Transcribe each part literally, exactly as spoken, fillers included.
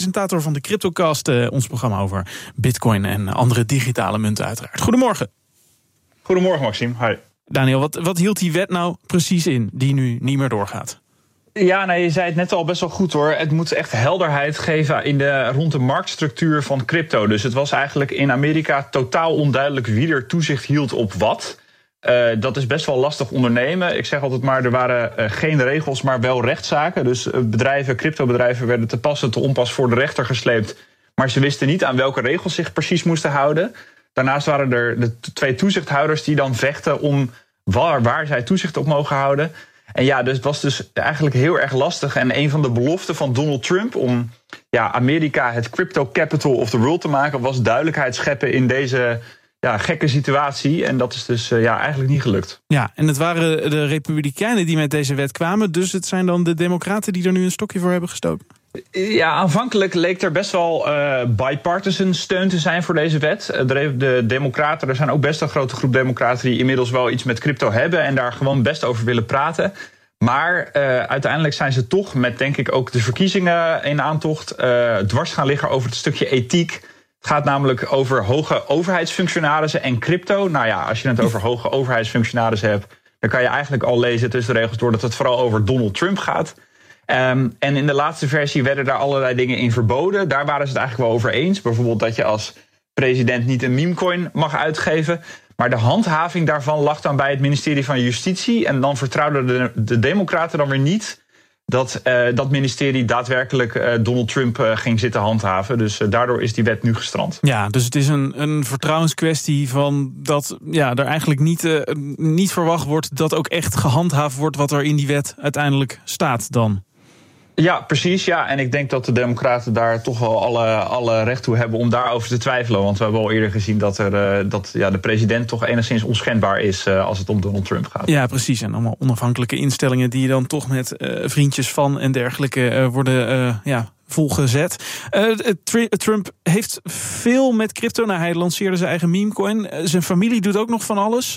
presentator van de CryptoCast. Uh, ons programma over bitcoin en andere digitale munten uiteraard. Goedemorgen. Goedemorgen, Maxime. Hi. Daniel, wat, wat hield die wet nou precies in die nu niet meer doorgaat? Ja, nou, je zei het net al best wel goed hoor. Het moet echt helderheid geven in de, rond de marktstructuur van crypto. Dus het was eigenlijk in Amerika totaal onduidelijk wie er toezicht hield op wat. Uh, dat is best wel lastig ondernemen. Ik zeg altijd maar, er waren uh, geen regels, maar wel rechtszaken. Dus uh, bedrijven, cryptobedrijven werden te pas en te onpas voor de rechter gesleept. Maar ze wisten niet aan welke regels zich precies moesten houden. Daarnaast waren er de twee toezichthouders die dan vechten om waar, waar zij toezicht op mogen houden. En ja, dus het was dus eigenlijk heel erg lastig. En een van de beloften van Donald Trump om ja, Amerika het crypto capital of the world te maken, was duidelijkheid scheppen in deze ja, gekke situatie. En dat is dus uh, ja, eigenlijk niet gelukt. Ja, en het waren de Republikeinen die met deze wet kwamen. Dus het zijn dan de Democraten die er nu een stokje voor hebben gestoken. Ja, aanvankelijk leek er best wel uh, bipartisan steun te zijn voor deze wet. De, de democraten, er zijn ook best een grote groep democraten die inmiddels wel iets met crypto hebben en daar gewoon best over willen praten. Maar uh, uiteindelijk zijn ze toch met, denk ik, ook de verkiezingen in aantocht uh, dwars gaan liggen over het stukje ethiek. Het gaat namelijk over hoge overheidsfunctionarissen en crypto. Nou ja, als je het over hoge overheidsfunctionarissen hebt, dan kan je eigenlijk al lezen tussen de regels door dat het vooral over Donald Trump gaat. Um, en in de laatste versie werden daar allerlei dingen in verboden. Daar waren ze het eigenlijk wel over eens. Bijvoorbeeld dat je als president niet een memecoin mag uitgeven. Maar de handhaving daarvan lag dan bij het ministerie van Justitie. En dan vertrouwden de, de democraten dan weer niet dat uh, dat ministerie daadwerkelijk uh, Donald Trump uh, ging zitten handhaven. Dus uh, daardoor is die wet nu gestrand. Ja, dus het is een, een vertrouwenskwestie van dat ja, er eigenlijk niet, uh, niet verwacht wordt dat ook echt gehandhaafd wordt wat er in die wet uiteindelijk staat dan. Ja, precies. Ja. En ik denk dat de democraten daar toch wel alle, alle recht toe hebben om daarover te twijfelen. Want we hebben al eerder gezien dat, er, uh, dat ja, de president toch enigszins onschendbaar is uh, als het om Donald Trump gaat. Ja, precies. En allemaal onafhankelijke instellingen die dan toch met uh, vriendjes van en dergelijke uh, worden uh, ja, volgezet. Uh, Trump heeft veel met crypto. Nou, hij lanceerde zijn eigen memecoin. Uh, zijn familie doet ook nog van alles.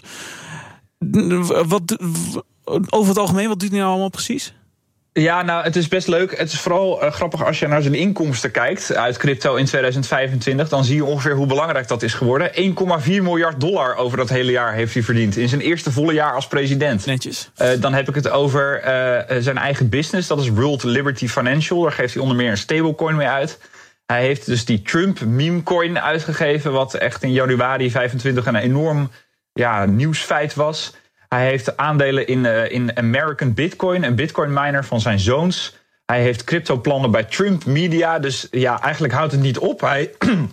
Wat, over het algemeen, wat doet hij nou allemaal precies? Ja, nou, het is best leuk. Het is vooral uh, grappig als je naar zijn inkomsten kijkt uit crypto in tweeduizend vijfentwintig. Dan zie je ongeveer hoe belangrijk dat is geworden. één komma vier miljard dollar over dat hele jaar heeft hij verdiend. In zijn eerste volle jaar als president. Netjes. Uh, dan heb ik het over uh, zijn eigen business. Dat is World Liberty Financial. Daar geeft hij onder meer een stablecoin mee uit. Hij heeft dus die Trump memecoin uitgegeven. Wat echt in januari vijfentwintig een enorm ja, nieuwsfeit was. Hij heeft aandelen in, uh, in American Bitcoin, een bitcoin miner van zijn zoons. Hij heeft cryptoplannen bij Trump Media. Dus ja, eigenlijk houdt het niet op. Hij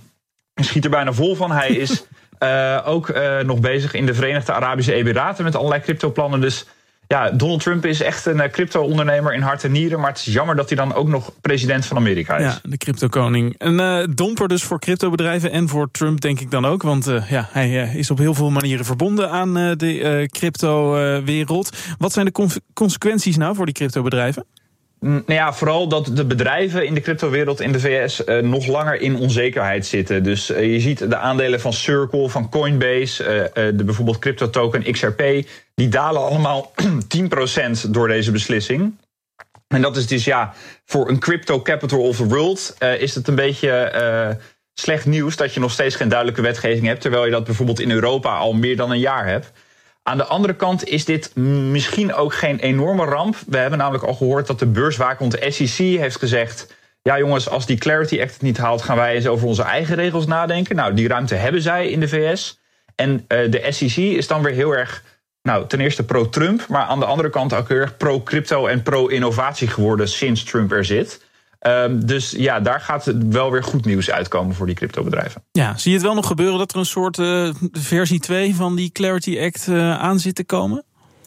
schiet er bijna vol van. Hij is uh, ook uh, nog bezig in de Verenigde Arabische Emiraten met allerlei cryptoplannen. Dus ja, Donald Trump is echt een crypto-ondernemer in hart en nieren. Maar het is jammer dat hij dan ook nog president van Amerika is. Ja, de crypto-koning. Een uh, domper dus voor cryptobedrijven en voor Trump denk ik dan ook. Want uh, ja, hij uh, is op heel veel manieren verbonden aan uh, de uh, crypto-wereld. Wat zijn de con- consequenties nou voor die cryptobedrijven? Nou ja, vooral dat de bedrijven in de cryptowereld in de V S uh, nog langer in onzekerheid zitten. Dus uh, je ziet de aandelen van Circle, van Coinbase, uh, uh, de bijvoorbeeld cryptotoken X R P, die dalen allemaal tien procent door deze beslissing. En dat is dus ja, voor een crypto capital of the world uh, is het een beetje uh, slecht nieuws dat je nog steeds geen duidelijke wetgeving hebt, terwijl je dat bijvoorbeeld in Europa al meer dan een jaar hebt. Aan de andere kant is dit misschien ook geen enorme ramp. We hebben namelijk al gehoord dat de beurswaakhond de S E C heeft gezegd, ja jongens, als die Clarity Act het niet haalt, gaan wij eens over onze eigen regels nadenken. Nou, die ruimte hebben zij in de V S. En uh, de S E C is dan weer heel erg, nou, ten eerste pro-Trump, maar aan de andere kant ook heel erg pro-crypto en pro-innovatie geworden sinds Trump er zit. Um, dus ja, daar gaat wel weer goed nieuws uitkomen voor die cryptobedrijven. Ja, zie je het wel nog gebeuren dat er een soort uh, versie twee van die Clarity Act uh, aan zit te komen?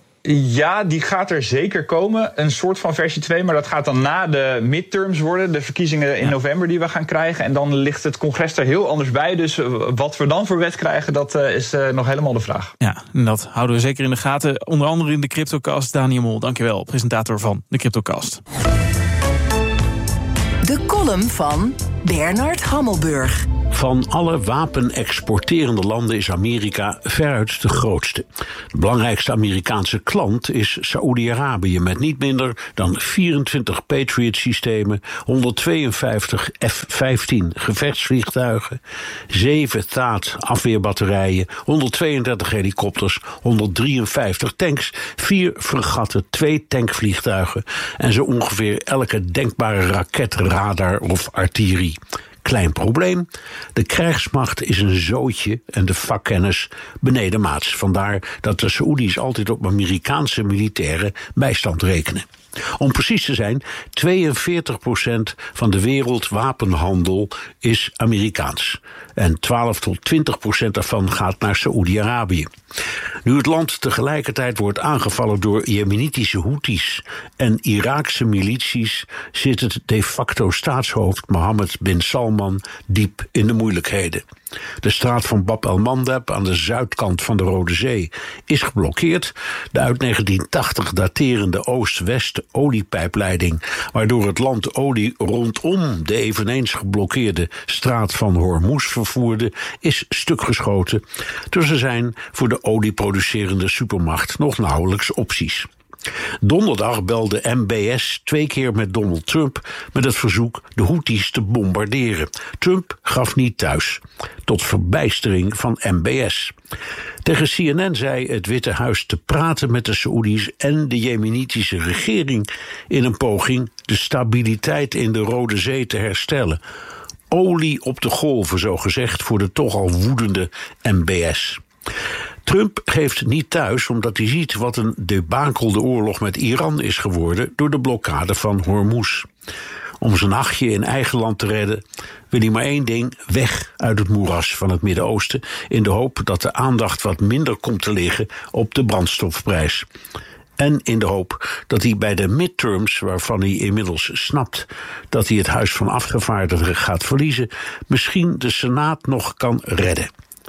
Ja, die gaat er zeker komen. Een soort van versie twee, maar dat gaat dan na de midterms worden. De verkiezingen in ja. november die we gaan krijgen. En dan ligt het congres er heel anders bij. Dus wat we dan voor wet krijgen, dat uh, is uh, nog helemaal de vraag. Ja, en dat houden we zeker in de gaten. Onder andere in de CryptoCast. Daniel Mol, dankjewel. Presentator van de CryptoCast. De column van Bernard Hammelburg. Van alle wapenexporterende landen is Amerika veruit de grootste. De belangrijkste Amerikaanse klant is Saoedi-Arabië met niet minder dan vierentwintig Patriot-systemen, honderdtweeënvijftig F vijftien gevechtsvliegtuigen, zeven T A A D-afweerbatterijen, honderdtweeëndertig helikopters, honderddrieënvijftig tanks, vier fregatten, twee tankvliegtuigen en zo ongeveer elke denkbare raket, radar of artillerie. Klein probleem. De krijgsmacht is een zootje en de vakkennis benedenmaats. Vandaar dat de Saoedi's altijd op Amerikaanse militaire bijstand rekenen. Om precies te zijn, tweeënveertig procent van de wereldwapenhandel is Amerikaans. En twaalf tot twintig procent daarvan gaat naar Saoedi-Arabië. Nu het land tegelijkertijd wordt aangevallen door Jemenitische Houthis en Iraakse milities, zit het de facto staatshoofd Mohammed bin Salman diep in de moeilijkheden. De straat van Bab el-Mandeb aan de zuidkant van de Rode Zee is geblokkeerd. De uit negentien tachtig daterende Oost-West oliepijpleiding, waardoor het land olie rondom de eveneens geblokkeerde straat van Hormuz vervoerde, is stukgeschoten. Dus er zijn voor de olieproducerende supermacht nog nauwelijks opties. Donderdag belde M B S twee keer met Donald Trump met het verzoek de Houthis te bombarderen. Trump gaf niet thuis, tot verbijstering van M B S. Tegen C N N zei het Witte Huis te praten met de Saoedi's en de Jemenitische regering in een poging de stabiliteit in de Rode Zee te herstellen. Olie op de golven, zo gezegd, voor de toch al woedende M B S. Trump geeft niet thuis omdat hij ziet wat een debakel de oorlog met Iran is geworden door de blokkade van Hormuz. Om zijn achtje in eigen land te redden wil hij maar één ding: weg uit het moeras van het Midden-Oosten, in de hoop dat de aandacht wat minder komt te liggen op de brandstofprijs. En in de hoop dat hij bij de midterms, waarvan hij inmiddels snapt dat hij het Huis van Afgevaardigden gaat verliezen, misschien de Senaat nog kan redden.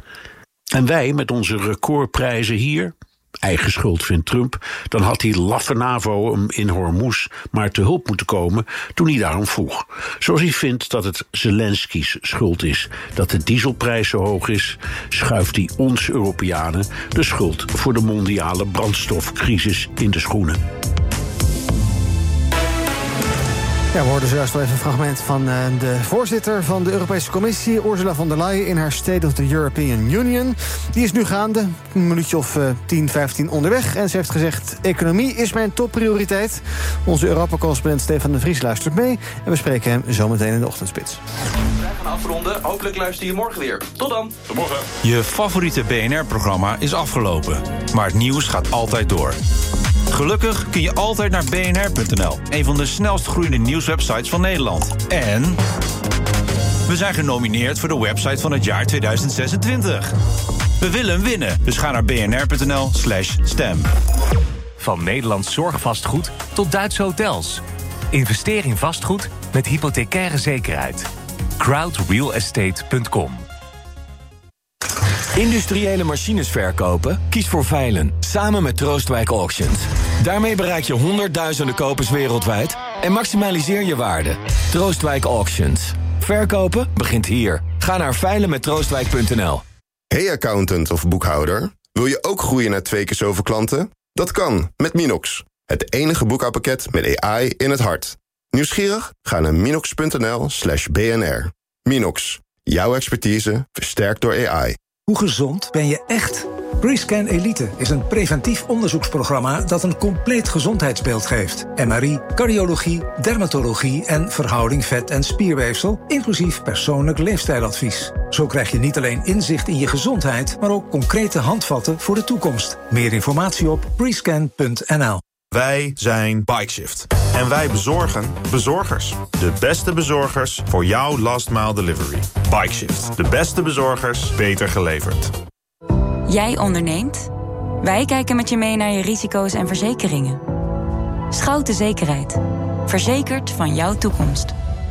En wij met onze recordprijzen hier, eigen schuld vindt Trump, dan had die laffe NAVO hem in Hormuz maar te hulp moeten komen toen hij daarom vroeg. Zoals hij vindt dat het Zelensky's schuld is dat de dieselprijs zo hoog is, schuift hij ons Europeanen de schuld voor de mondiale brandstofcrisis in de schoenen. Ja, we hoorden zojuist wel even een fragment van uh, de voorzitter van de Europese Commissie, Ursula von der Leyen, in haar State of the European Union. Die is nu gaande, een minuutje of uh, tien, vijftien onderweg. En ze heeft gezegd, economie is mijn topprioriteit. Onze Europa-correspondent Stefan de Vries luistert mee. En we spreken hem zometeen in de ochtendspits. Wij gaan afronden. Hopelijk luister je morgen weer. Tot dan. Tot morgen. Je favoriete B N R-programma is afgelopen. Maar het nieuws gaat altijd door. Gelukkig kun je altijd naar b n r punt n l, een van de snelst groeiende nieuwswebsites van Nederland. En we zijn genomineerd voor de website van het jaar tweeduizend zesentwintig. We willen hem winnen, dus ga naar b n r punt n l slash stem. Van Nederlands zorgvastgoed tot Duitse hotels. Investeer in vastgoed met hypothecaire zekerheid. crowd real estate punt com. Industriële machines verkopen? Kies voor Veilen, samen met Troostwijk Auctions. Daarmee bereik je honderdduizenden kopers wereldwijd en maximaliseer je waarde. Troostwijk Auctions. Verkopen begint hier. Ga naar veilen met troostwijk punt n l. Hey accountant of boekhouder, wil je ook groeien naar twee keer zoveel klanten? Dat kan met Minox, het enige boekhoudpakket met A I in het hart. Nieuwsgierig? Ga naar minox punt n l slash b n r. Minox, jouw expertise versterkt door A I. Hoe gezond ben je echt? Rescan Elite is een preventief onderzoeksprogramma dat een compleet gezondheidsbeeld geeft. M R I, cardiologie, dermatologie en verhouding vet- en spierweefsel, inclusief persoonlijk leefstijladvies. Zo krijg je niet alleen inzicht in je gezondheid, maar ook concrete handvatten voor de toekomst. Meer informatie op rescan punt n l. Wij zijn Bikeshift. En wij bezorgen bezorgers. De beste bezorgers voor jouw last mile delivery. Bikeshift. De beste bezorgers, beter geleverd. Jij onderneemt? Wij kijken met je mee naar je risico's en verzekeringen. Schouten Zekerheid. Verzekerd van jouw toekomst.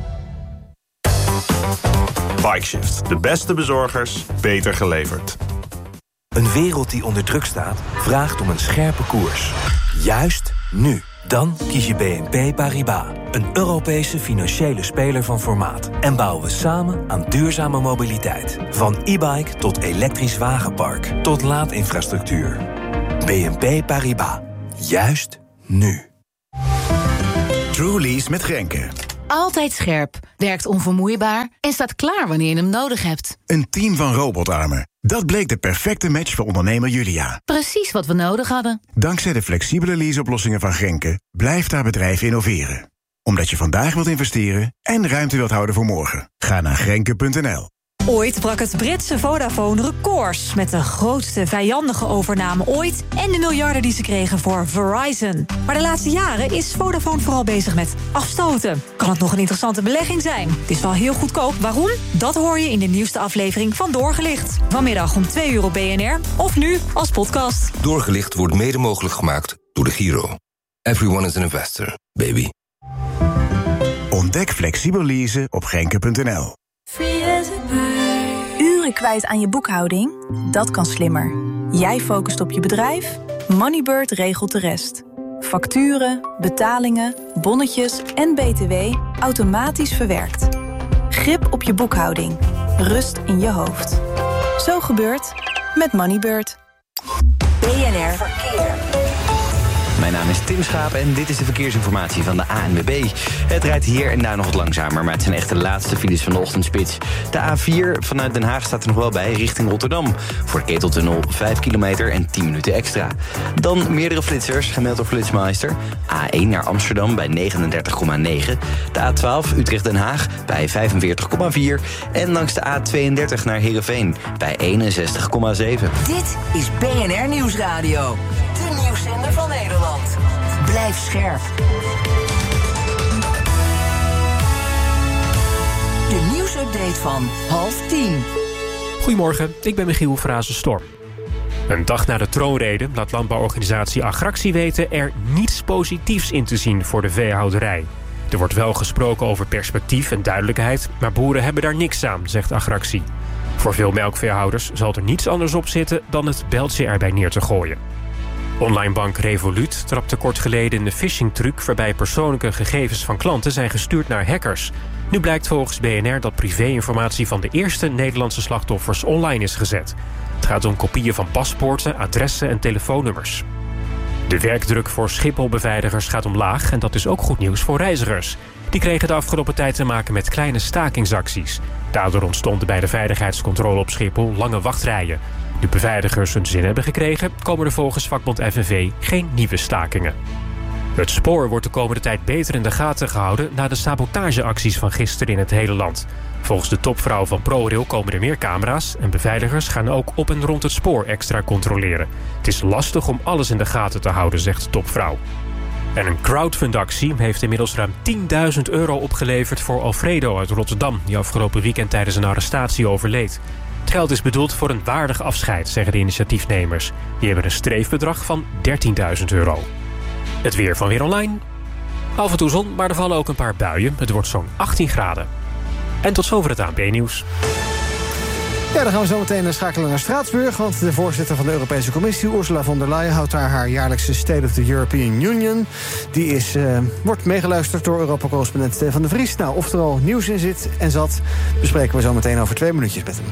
Bikeshift. De beste bezorgers, beter geleverd. Een wereld die onder druk staat, vraagt om een scherpe koers. Juist nu. Dan kies je B N P Paribas, een Europese financiële speler van formaat. En bouwen we samen aan duurzame mobiliteit. Van e-bike tot elektrisch wagenpark, tot laadinfrastructuur. B N P Paribas. Juist nu. Trulies met Grenke. Altijd scherp, werkt onvermoeibaar en staat klaar wanneer je hem nodig hebt. Een team van robotarmen. Dat bleek de perfecte match voor ondernemer Julia. Precies wat we nodig hadden. Dankzij de flexibele leaseoplossingen van Grenke blijft haar bedrijf innoveren. Omdat je vandaag wilt investeren en ruimte wilt houden voor morgen. Ga naar grenke punt n l. Ooit brak het Britse Vodafone records met de grootste vijandige overname ooit en de miljarden die ze kregen voor Verizon. Maar de laatste jaren is Vodafone vooral bezig met afstoten. Kan het nog een interessante belegging zijn? Het is wel heel goedkoop. Waarom? Dat hoor je in de nieuwste aflevering van Doorgelicht. Vanmiddag om twee uur op B N R of nu als podcast. Doorgelicht wordt mede mogelijk gemaakt door de Giro. Everyone is an investor, baby. Ontdek flexibel leasen op grenke punt n l. Uren kwijt aan je boekhouding? Dat kan slimmer. Jij focust op je bedrijf, Moneybird regelt de rest. Facturen, betalingen, bonnetjes en B T W automatisch verwerkt. Grip op je boekhouding. Rust in je hoofd. Zo gebeurt met Moneybird. B N R Verkeer. Mijn naam is Tim Schaap en dit is de verkeersinformatie van de A N W B. Het rijdt hier en daar nog wat langzamer, maar het zijn echt de laatste files van de ochtendspits. De A vier vanuit Den Haag staat er nog wel bij, richting Rotterdam. Voor de Keteltunnel vijf kilometer en tien minuten extra. Dan meerdere flitsers, gemeld door Flitsmeister. A één naar Amsterdam bij negenendertig komma negen. De A twaalf Utrecht-Den Haag bij vijfenveertig komma vier. En langs de A tweeëndertig naar Heerenveen bij eenenzestig komma zeven. Dit is B N R Nieuwsradio. De nieuwszender van Nederland. Blijf scherp. De nieuwsupdate van half tien. Goedemorgen, ik ben Michiel Frazen-Storm. Een dag na de troonrede laat landbouworganisatie Agractie weten er niets positiefs in te zien voor de veehouderij. Er wordt wel gesproken over perspectief en duidelijkheid, maar boeren hebben daar niks aan, zegt Agractie. Voor veel melkveehouders zal er niets anders op zitten dan het beltje erbij neer te gooien. Onlinebank Revolut trapte kort geleden in de phishing-truc waarbij persoonlijke gegevens van klanten zijn gestuurd naar hackers. Nu blijkt volgens B N R dat privé-informatie van de eerste Nederlandse slachtoffers online is gezet. Het gaat om kopieën van paspoorten, adressen en telefoonnummers. De werkdruk voor Schiphol-beveiligers gaat omlaag en dat is ook goed nieuws voor reizigers. Die kregen de afgelopen tijd te maken met kleine stakingsacties. Daardoor ontstonden bij de veiligheidscontrole op Schiphol lange wachtrijen. Nu beveiligers hun zin hebben gekregen, komen er volgens vakbond F N V geen nieuwe stakingen. Het spoor wordt de komende tijd beter in de gaten gehouden na de sabotageacties van gisteren in het hele land. Volgens de topvrouw van ProRail komen er meer camera's en beveiligers gaan ook op en rond het spoor extra controleren. Het is lastig om alles in de gaten te houden, zegt de topvrouw. En een crowdfundactie heeft inmiddels ruim tienduizend euro opgeleverd voor Alfredo uit Rotterdam, die afgelopen weekend tijdens een arrestatie overleed. Het geld is bedoeld voor een waardig afscheid, zeggen de initiatiefnemers. Die hebben een streefbedrag van dertienduizend euro. Het weer van Weer Online. Af en toe zon, maar er vallen ook een paar buien. Het wordt zo'n achttien graden. En tot zover het A N P-nieuws. Ja, dan gaan we zo meteen schakelen naar Straatsburg. Want de voorzitter van de Europese Commissie, Ursula von der Leyen, houdt daar haar jaarlijkse State of the European Union. Die is, uh, wordt meegeluisterd door Europa-correspondent Stefan de Vries. Nou, of er al nieuws in zit en zat, bespreken we zo meteen over twee minuutjes met hem.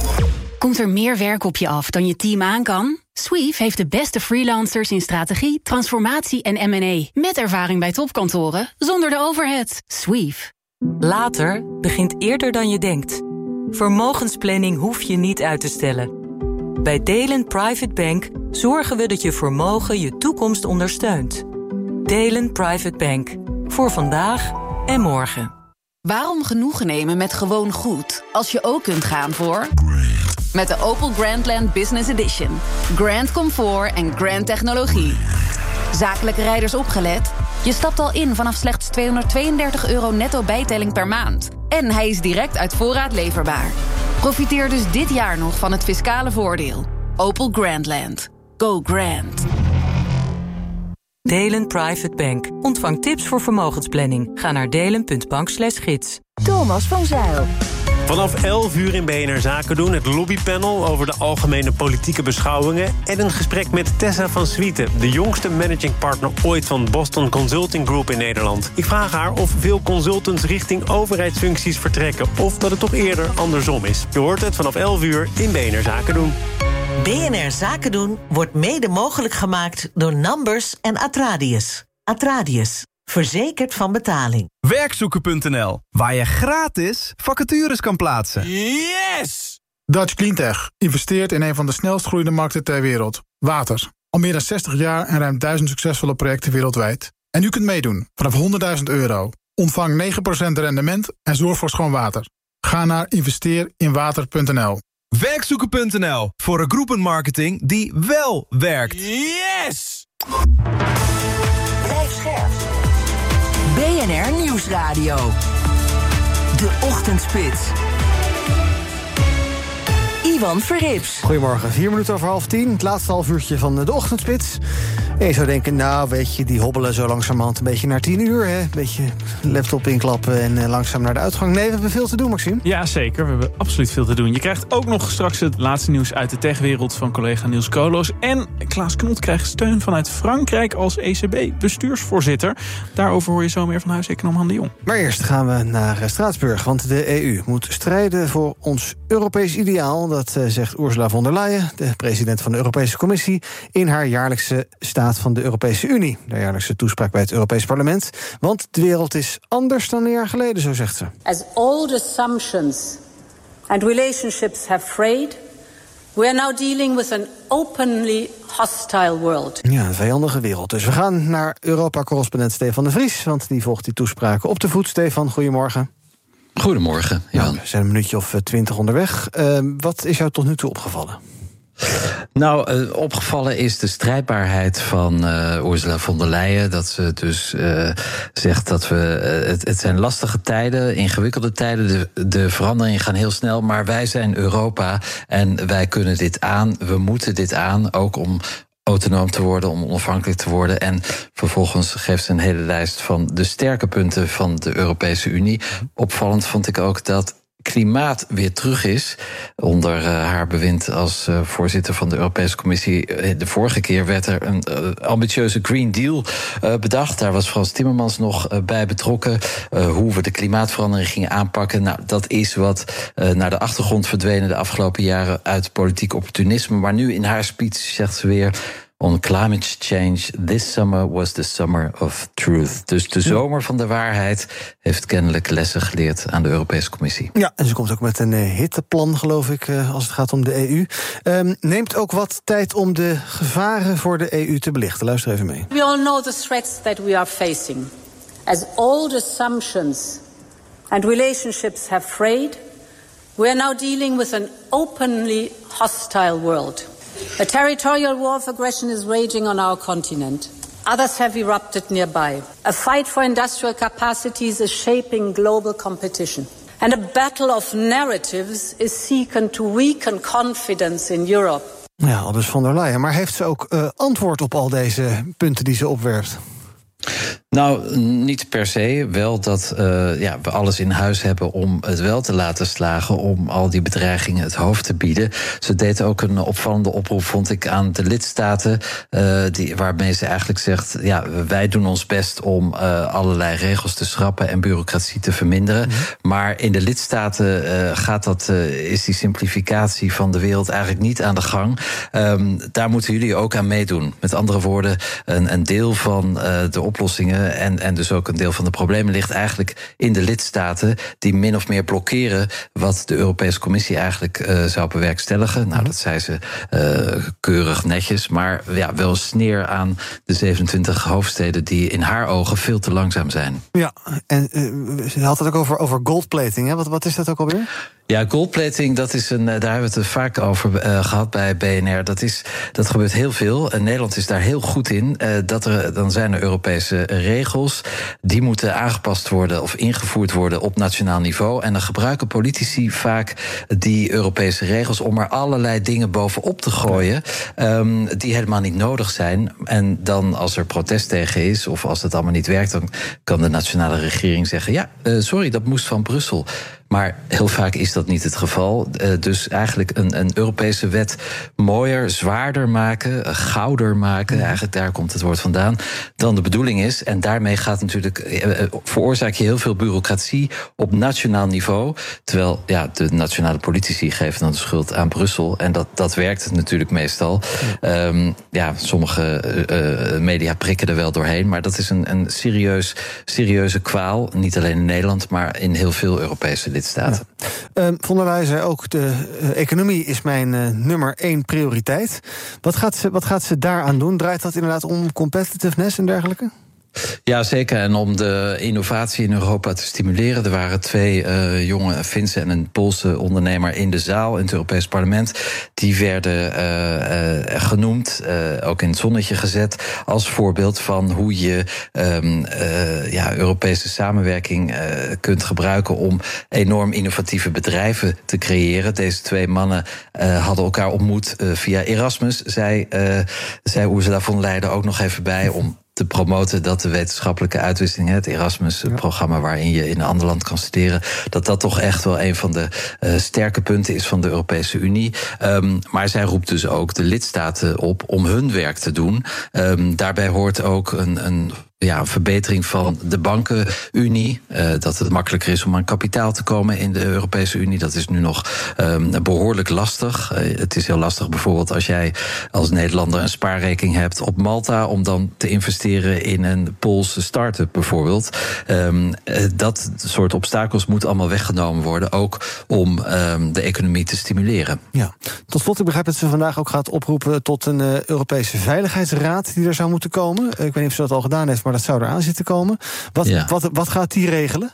Komt er meer werk op je af dan je team aan kan? Sweeve heeft de beste freelancers in strategie, transformatie en M en A. Met ervaring bij topkantoren, zonder de overhead. Sweeve. Later begint eerder dan je denkt. Vermogensplanning hoef je niet uit te stellen. Bij Delen Private Bank zorgen we dat je vermogen je toekomst ondersteunt. Delen Private Bank. Voor vandaag en morgen. Waarom genoegen nemen met gewoon goed, als je ook kunt gaan voor... Met de Opel Grandland Business Edition. Grand comfort en grand technologie. Zakelijke rijders opgelet? Je stapt al in vanaf slechts tweehonderdtweeëndertig euro netto bijtelling per maand. En hij is direct uit voorraad leverbaar. Profiteer dus dit jaar nog van het fiscale voordeel. Opel Grandland. Go grand. Delen Private Bank. Ontvang tips voor vermogensplanning. Ga naar delen punt bank slash gids. Thomas van Zijl. Vanaf elf uur in B N R Zaken doen, het lobbypanel over de algemene politieke beschouwingen en een gesprek met Tessa van Swieten, de jongste managing partner ooit van Boston Consulting Group in Nederland. Ik vraag haar of veel consultants richting overheidsfuncties vertrekken of dat het toch eerder andersom is. Je hoort het vanaf elf uur in B N R Zaken doen. B N R Zaken doen wordt mede mogelijk gemaakt door Numbers en Atradius. Atradius, verzekerd van betaling. Werkzoeken punt n l, waar je gratis vacatures kan plaatsen. Yes! Dutch Cleantech investeert in een van de snelst groeiende markten ter wereld. Water. Al meer dan zestig jaar en ruim duizend succesvolle projecten wereldwijd. En u kunt meedoen vanaf honderdduizend euro. Ontvang negen procent rendement en zorg voor schoon water. Ga naar investeer in water punt n l. Werkzoeken punt n l, voor een groepenmarketing die wel werkt. Yes! Blijf scherp. B N R Nieuwsradio. De Ochtendspits. Ivan Verrips. Goedemorgen, vier minuten over half tien. Het laatste half uurtje van de Ochtendspits. En je zou denken, nou weet je, die hobbelen zo langzamerhand een beetje naar tien uur. Hè? Een beetje laptop inklappen en uh, langzaam naar de uitgang. Nee, we hebben veel te doen, Maxime. Ja, zeker. We hebben absoluut veel te doen. Je krijgt ook nog straks het laatste nieuws uit de techwereld van collega Niels Koolhoos. En Klaas Knot krijgt steun vanuit Frankrijk als E C B-bestuursvoorzitter. Daarover hoor je zo meer van huiseconoom Han de Jong. Maar eerst gaan we naar Straatsburg, want de E U moet strijden voor ons Europees ideaal. Dat uh, zegt Ursula von der Leyen, de president van de Europese Commissie, in haar jaarlijkse staat van de Europese Unie. De jaarlijkse toespraak bij het Europees Parlement. Want de wereld is anders dan een jaar geleden, zo zegt ze. As old assumptions and relationships have frayed, we are now dealing with an openly hostile world. Ja, een vijandige wereld. Dus we gaan naar Europa-correspondent Stefan de Vries, want die volgt die toespraken op de voet. Stefan, goedemorgen. Goedemorgen, Jan. Nou, we zijn een minuutje of twintig onderweg. Uh, wat is jou tot nu toe opgevallen? Nou, uh, opgevallen is de strijdbaarheid van uh, Ursula von der Leyen. Dat ze dus uh, zegt dat we... Uh, het, het zijn lastige tijden, ingewikkelde tijden. De, de veranderingen gaan heel snel, maar wij zijn Europa en wij kunnen dit aan. We moeten dit aan, ook om autonoom te worden, om onafhankelijk te worden. En vervolgens geeft ze een hele lijst van de sterke punten van de Europese Unie. Opvallend vond ik ook dat klimaat weer terug is onder uh, haar bewind als uh, voorzitter van de Europese Commissie. De vorige keer werd er een uh, ambitieuze Green Deal uh, bedacht. Daar was Frans Timmermans nog uh, bij betrokken. Uh, hoe we de klimaatverandering gingen aanpakken. Nou, dat is wat uh, naar de achtergrond verdwenen de afgelopen jaren uit politiek opportunisme. Maar nu in haar speech zegt ze weer: on climate change, this summer was the summer of truth. Dus de zomer van de waarheid heeft kennelijk lessen geleerd aan de Europese Commissie. Ja, en ze komt ook met een uh, hitteplan, geloof ik, uh, als het gaat om de E U. Um, neemt ook wat tijd om de gevaren voor de E U te belichten. Luister even mee. We all know the threats that we are facing. As old assumptions and relationships have frayed, we are now dealing with an openly hostile world. A territorial war of aggression is raging on our continent. Others have erupted nearby. A fight for industrial capacities is shaping global competition. And a battle of narratives is seeking to weaken confidence in Europe. Ja, al dus von der Leyen. Maar heeft ze ook uh, antwoord op al deze punten die ze opwerpt? Nou, niet per se. Wel dat uh, ja, we alles in huis hebben om het wel te laten slagen, om al die bedreigingen het hoofd te bieden. Ze deed ook een opvallende oproep, vond ik, aan de lidstaten, uh, die, waarmee ze eigenlijk zegt: ja, wij doen ons best om uh, allerlei regels te schrappen en bureaucratie te verminderen. Mm-hmm. Maar in de lidstaten uh, gaat dat, uh, is die simplificatie van de wereld eigenlijk niet aan de gang. Um, daar moeten jullie ook aan meedoen. Met andere woorden, een, een deel van uh, de oplossingen En, en dus ook een deel van de problemen ligt eigenlijk in de lidstaten, die min of meer blokkeren wat de Europese Commissie eigenlijk uh, zou bewerkstelligen. Nou, dat zei ze uh, keurig netjes, maar ja, wel een sneer aan de zevenentwintig hoofdsteden die in haar ogen veel te langzaam zijn. Ja, en uh, ze had het ook over, over goldplating, hè? Wat, wat is dat ook alweer? Ja, goldplating, dat is een, daar hebben we het vaak over uh, gehad bij B N R. Dat, is, dat gebeurt heel veel. En Nederland is daar heel goed in. Uh, dat er, dan zijn er Europese regels. Die moeten aangepast worden of ingevoerd worden op nationaal niveau. En dan gebruiken politici vaak die Europese regels om er allerlei dingen bovenop te gooien, um, die helemaal niet nodig zijn. En dan als er protest tegen is, of als het allemaal niet werkt, dan kan de nationale regering zeggen: ja, uh, sorry, dat moest van Brussel. Maar heel vaak is dat niet het geval. Uh, dus eigenlijk een, een Europese wet mooier, zwaarder maken, uh, gouder maken, ja. eigenlijk daar komt het woord vandaan, dan de bedoeling is. En daarmee gaat natuurlijk, uh, veroorzaak je heel veel bureaucratie op nationaal niveau. Terwijl ja, de nationale politici geven dan de schuld aan Brussel. En dat, dat werkt natuurlijk meestal. Ja, um, ja sommige uh, media prikken er wel doorheen. Maar dat is een, een serieus, serieuze kwaal. Niet alleen in Nederland, maar in heel veel Europese lidstaten. Ja. Uh, von der Leyen zei ook, de uh, economie is mijn uh, nummer één prioriteit. Wat gaat ze, wat gaat ze daaraan doen? Draait dat inderdaad om competitiveness en dergelijke? Ja, zeker. En om de innovatie in Europa te stimuleren. Er waren twee uh, jonge Finse en een Poolse ondernemer in de zaal in het Europees Parlement. Die werden uh, uh, genoemd, uh, ook in het zonnetje gezet, als voorbeeld van hoe je um, uh, ja, Europese samenwerking uh, kunt gebruiken om enorm innovatieve bedrijven te creëren. Deze twee mannen uh, hadden elkaar ontmoet uh, via Erasmus, zei, uh, zei Ursula von der Leyen er ook nog even bij, om te promoten dat de wetenschappelijke uitwisseling, het Erasmus-programma waarin je in een ander land kan studeren, dat dat toch echt wel een van de uh, sterke punten is van de Europese Unie. Um, maar zij roept dus ook de lidstaten op om hun werk te doen. Um, daarbij hoort ook een, een Ja, een verbetering van de bankenunie. Uh, dat het makkelijker is om aan kapitaal te komen in de Europese Unie. Dat is nu nog um, behoorlijk lastig. Uh, het is heel lastig bijvoorbeeld als jij als Nederlander een spaarrekening hebt op Malta, om dan te investeren in een Poolse start-up bijvoorbeeld. Um, uh, dat soort obstakels moet allemaal weggenomen worden, ook om um, de economie te stimuleren. Ja. Tot slot, ik begrijp dat ze vandaag ook gaat oproepen tot een uh, Europese Veiligheidsraad die er zou moeten komen. Uh, ik weet niet of ze dat al gedaan heeft, maar dat zou eraan zitten komen. Wat, ja. wat, wat gaat die regelen?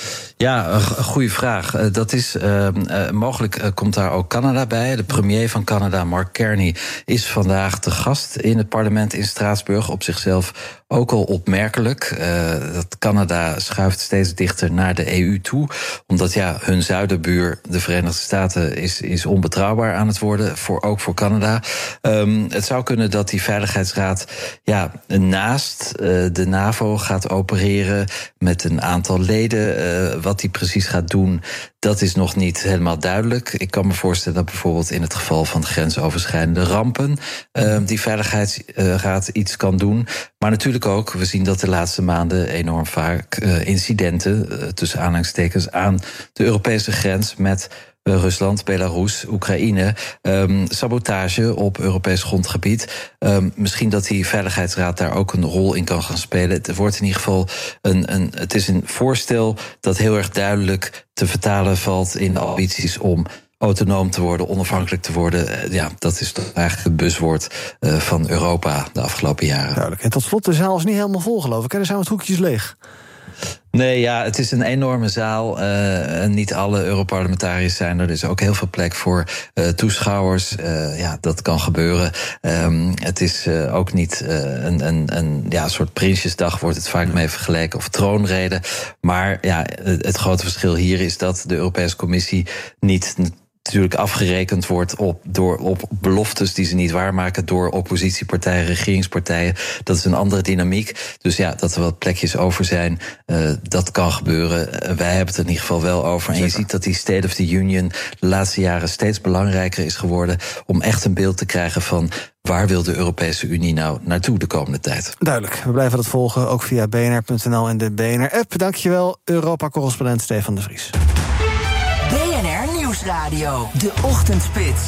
Ja, een goede vraag. Dat is uh, uh, mogelijk uh, komt daar ook Canada bij. De premier van Canada, Mark Carney, is vandaag te gast in het parlement in Straatsburg. Op zichzelf ook al opmerkelijk. Uh, dat Canada schuift steeds dichter naar de E U toe. Omdat ja, hun zuiderbuur, de Verenigde Staten, is, is onbetrouwbaar aan het worden. Voor, ook voor Canada. Um, het zou kunnen dat die Veiligheidsraad ja, naast uh, de NAVO gaat opereren met een aantal leden. Uh, wat die precies gaat doen, dat is nog niet helemaal duidelijk. Ik kan me voorstellen dat bijvoorbeeld in het geval van grensoverschrijdende rampen uh, die Veiligheidsraad iets kan doen. Maar natuurlijk ook, we zien dat de laatste maanden enorm vaak uh, incidenten, uh, tussen aanhalingstekens, aan de Europese grens met Rusland, Belarus, Oekraïne, um, sabotage op Europees grondgebied. Um, misschien dat die Veiligheidsraad daar ook een rol in kan gaan spelen. Het wordt in ieder geval een, een, het is een voorstel dat heel erg duidelijk te vertalen valt in de ambities om autonoom te worden, onafhankelijk te worden. Ja, dat is toch eigenlijk het buswoord uh, van Europa de afgelopen jaren. Duidelijk. En tot slot, de zaal is niet helemaal vol, geloof ik. Er zijn wat hoekjes leeg. Nee, ja, het is een enorme zaal. Uh, niet alle Europarlementariërs zijn er. Er is ook heel veel plek voor uh, toeschouwers. Uh, ja, dat kan gebeuren. Um, het is uh, ook niet uh, een, een, een ja, soort Prinsjesdag, wordt het vaak mee vergeleken, of troonrede. Maar ja, het, het grote verschil hier is dat de Europese Commissie niet natuurlijk afgerekend wordt op, door, op beloftes die ze niet waarmaken door oppositiepartijen, regeringspartijen. Dat is een andere dynamiek. Dus ja, dat er wat plekjes over zijn, uh, dat kan gebeuren. Uh, wij hebben het er in ieder geval wel over. En je ziet dat die State of the Union de laatste jaren steeds belangrijker is geworden om echt een beeld te krijgen van waar wil de Europese Unie nou naartoe de komende tijd. Duidelijk. We blijven dat volgen, ook via b n r punt n l en de B N R-app. Dankjewel, Europa-correspondent Stefan de Vries. B N R Nieuwsradio, de ochtendspits.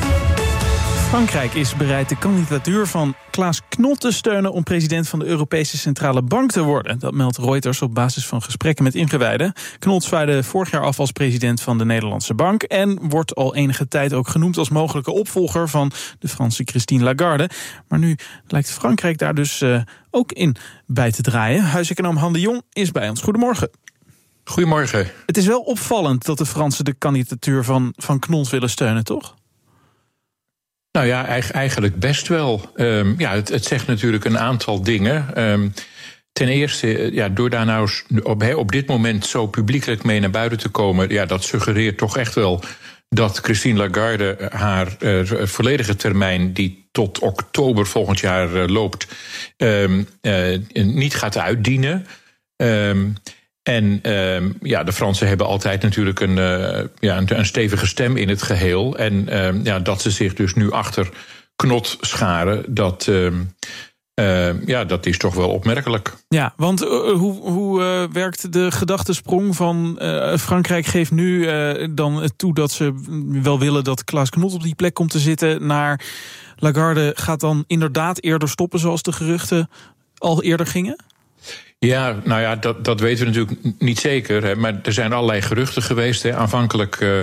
Frankrijk is bereid de kandidatuur van Klaas Knot te steunen om president van de Europese Centrale Bank te worden. Dat meldt Reuters op basis van gesprekken met ingewijden. Knot zwaaide vorig jaar af als president van de Nederlandse Bank en wordt al enige tijd ook genoemd als mogelijke opvolger van de Franse Christine Lagarde. Maar nu lijkt Frankrijk daar dus uh, ook in bij te draaien. Huiseconoom Han de Jong is bij ons. Goedemorgen. Goedemorgen. Het is wel opvallend dat de Fransen de kandidatuur van, van Knot willen steunen, toch? Nou ja, eigenlijk best wel. Um, ja, het, het zegt natuurlijk een aantal dingen. Um, ten eerste, ja, door daar nou op, he, op dit moment zo publiekelijk mee naar buiten te komen, ja, dat suggereert toch echt wel dat Christine Lagarde haar uh, volledige termijn, die tot oktober volgend jaar uh, loopt, um, uh, niet gaat uitdienen. Um, En uh, ja, de Fransen hebben altijd natuurlijk een, uh, ja, een, een stevige stem in het geheel. En uh, ja, dat ze zich dus nu achter Knot scharen, dat, uh, uh, ja, dat is toch wel opmerkelijk. Ja, want uh, hoe, hoe uh, werkt de gedachtesprong van uh, Frankrijk geeft nu uh, dan toe dat ze wel willen dat Klaas Knot op die plek komt te zitten, naar Lagarde gaat dan inderdaad eerder stoppen zoals de geruchten al eerder gingen? Ja, nou ja, dat, dat weten we natuurlijk niet zeker. Hè, maar er zijn allerlei geruchten geweest. Hè. Aanvankelijk uh,